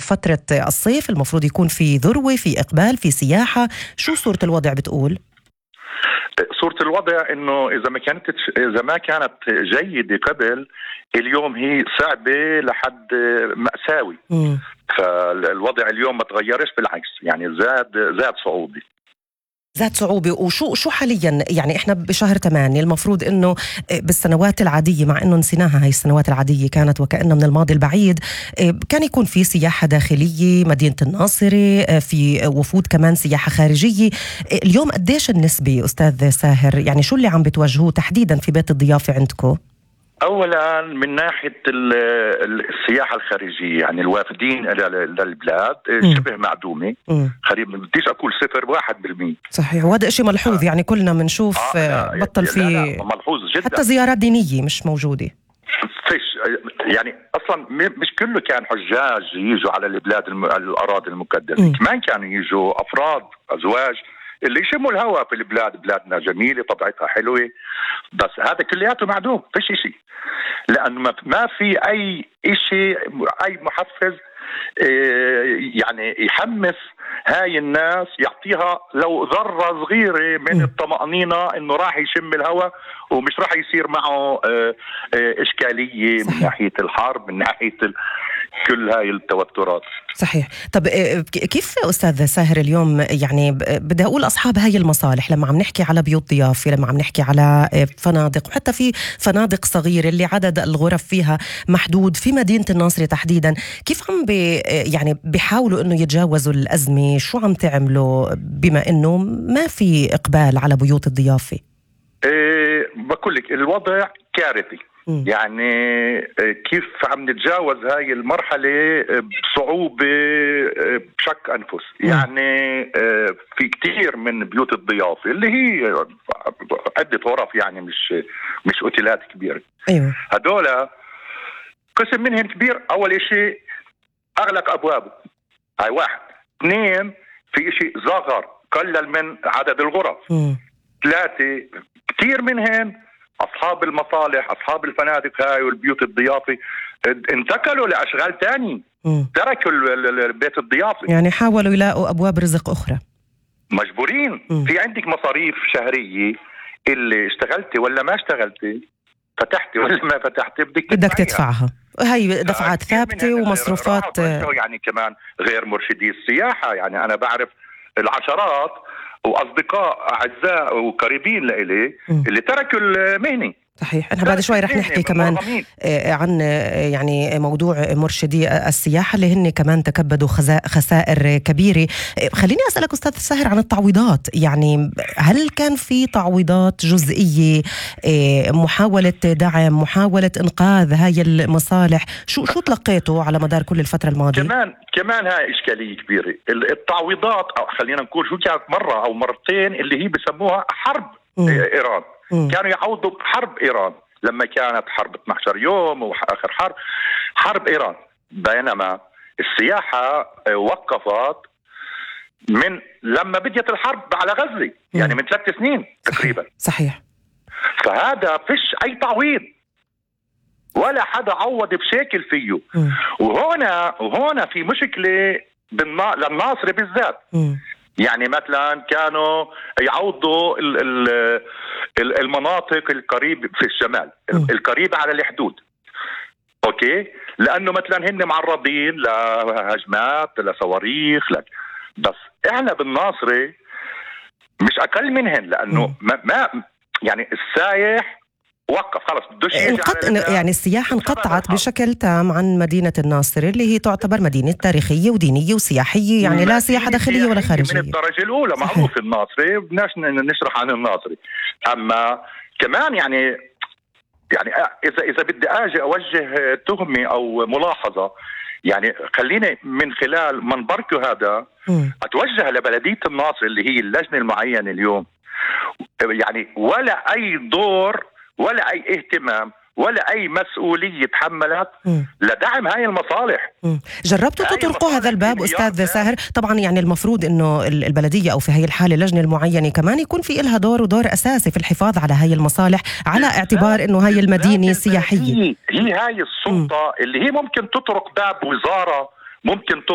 فترة الصيف، المفروض يكون في ذروة، في إقبال، في سياحة. شو صورة الوضع بتقول؟ صورة الوضع انه اذا ما كانت جيدة قبل، اليوم هي صعبة لحد مأساوي. فالوضع اليوم ما تغيرش، بالعكس يعني زاد صعوبة. ذات صعوبة. وشو حاليا؟ يعني احنا بشهر 8، المفروض انه بالسنوات العادية، مع انه نسيناها هاي السنوات العادية كانت وكأنها من الماضي البعيد، كان يكون في سياحة داخلية مدينة الناصري، في وفود كمان سياحة خارجية. اليوم قديش النسبة أستاذ ساهر؟ يعني شو اللي عم بتواجهوه تحديدا في بيت الضيافة عندكم؟ اولا من ناحيه السياحه الخارجيه، يعني الوافدين للبلاد شبه معدومه. خريب بديش اقول 0-1%. صحيح، وهذا شيء ملحوظ. يعني كلنا بنشوف بطل في ملحوظ جدا. حتى زيارات دينيه مش موجوده. فيش يعني اصلا مش كله كان حجاج يجوا على البلاد الاراضي المقدسه، كمان كانوا يجوا افراد ازواج اللي يشموا الهواء في البلاد. بلادنا جميله، طبيعتها حلوه، بس هذا كلياته معدوم. فيش شيء، لأنه ما في أي شيء، أي محفز يعني يحمس هاي الناس، يعطيها لو ذرة صغيرة من الطمأنينة إنه راح يشم الهواء ومش راح يصير معه إشكالية من ناحية الحرب، من ناحية كل هاي التوترات. صحيح. طب كيف أستاذ ساهر اليوم، يعني بدي أقول أصحاب هاي المصالح، لما عم نحكي على بيوت ضيافة، لما عم نحكي على فنادق، وحتى في فنادق صغيرة اللي عدد الغرف فيها محدود في مدينة الناصري تحديدا، كيف عم يعني بيحاولوا إنه يتجاوزوا الأزمة؟ شو عم تعملوا بما إنه ما في إقبال على بيوت الضيافة؟ بقول لك الوضع كارثي. يعني كيف عم نتجاوز هاي المرحلة بصعوبة بشق أنفس. يعني في كتير من بيوت الضيافة اللي هي عدة غرف، يعني مش أوتيلات كبيرة. أيوة. هدول قسم منهم كبير، أول شيء أغلق أبوابه، هاي 1. 2 في شيء صغر، قلل من عدد الغرف. 3 كتير منهم أصحاب المصالح، أصحاب الفنادق هاي والبيوت الضيافة انتقلوا لأشغال تاني، تركوا البيت الضيافة، يعني حاولوا يلاقوا أبواب رزق أخرى. مجبورين. في عندك مصاريف شهرية، اللي اشتغلتي ولا ما اشتغلتي، فتحتي ولا ما فتحتي، بدك تدفعها. هاي دفعات ثابتة ومصروفات. يعني كمان غير مرشدي السياحة، يعني أنا بعرف العشرات وأصدقاء أعزاء وقريبين لإلي اللي تركوا المهنة. صحيح. احنا بعد شوي رح نحكي كمان عن يعني موضوع مرشدي السياحة اللي هن كمان تكبدوا خسائر كبيرة. خليني أسألك أستاذ ساهر عن التعويضات. يعني هل كان في تعويضات جزئية، محاولة دعم، محاولة إنقاذ هاي المصالح؟ شو تلقيته على مدار كل الفترة الماضية؟ كمان هاي إشكالية كبيرة. التعويضات، أو خلينا نقول شو كانت مرة أو مرتين اللي هي بسموها حرب إيران. كانوا يعوضوا بحرب إيران لما كانت حرب 12 يوم وآخر حرب إيران. بينما السياحة وقفت من لما بديت الحرب على غزة، يعني من 3 سنين تقريبا. صحيح. فهذا فيش أي تعويض، ولا حدا عوض بشكل فيه. وهنا في مشكلة للناصري بالذات. يعني مثلا كانوا يعوضوا المناطق القريبة في الشمال، القريبة على الحدود، اوكي، لانه مثلا هن معرضين لهجمات، لصواريخ، بس احنا بالناصري مش اقل منهن، لانه ما يعني السايح وقف خلص، بدوش يعني السياحة انقطعت بشكل تام عن مدينة الناصري اللي هي تعتبر مدينة تاريخية ودينية وسياحية، يعني لا سياحة داخلية ولا خارجية من الدرجة الأولى. معروف الناصري، بدناش نشرح عن الناصري. أما كمان يعني إذا بدي أجي أوجه تهمة أو ملاحظة، يعني خليني من خلال منبركم هذا أتوجه لبلدية الناصري اللي هي اللجنة المعينة اليوم. يعني ولا أي دور ولا أي اهتمام ولا أي مسؤولية تحملت لدعم هاي المصالح. جربتوا تطرقوا هذا الباب أستاذ ساهر؟ طبعا يعني المفروض أنه البلدية أو في هاي الحالة اللجنة المعينة كمان يكون في إلها دور أساسي في الحفاظ على هاي المصالح، على اعتبار أنه هاي المدينة سياحية. هي هاي السلطة اللي هي ممكن تطرق باب وزارة، ممكن